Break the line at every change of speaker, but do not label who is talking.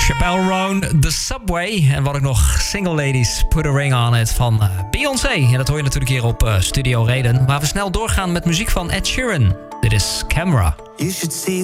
Chappelle Roan, The Subway. En wat ik nog, Single Ladies, Put a Ring on It van Beyoncé. En dat hoor je natuurlijk hier op Studio Reden. Waar we snel doorgaan met muziek van Ed Sheeran. Dit is Camera.
You should see